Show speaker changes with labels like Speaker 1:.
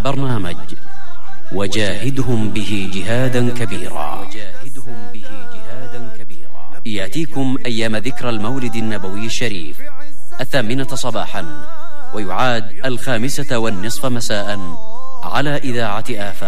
Speaker 1: برنامج وجاهدهم به جهادا كبيرا يأتيكم أيام ذكرى المولد النبوي الشريف 8 صباحا، ويعاد 5:30 مساء على إذاعة آفاق.